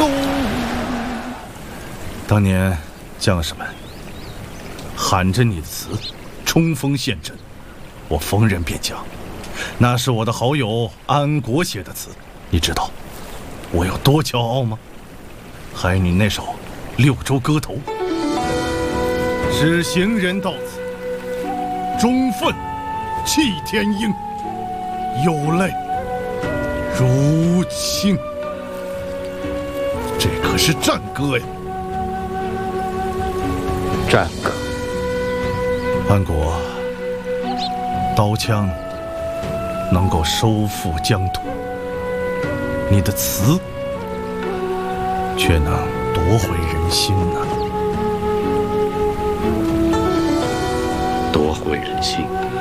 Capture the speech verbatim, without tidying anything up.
勾。当年将士们喊着你的词，冲锋陷阵，我逢人便讲，那是我的好友安国写的词。你知道我有多骄傲吗？还有你那首《六州歌头》，使行人到此，忠愤弃天鹰，有泪如倾。这可是战歌呀！ 战歌。 安国，刀枪能够收复疆土，你的词却能夺回人心呢、 夺回人心。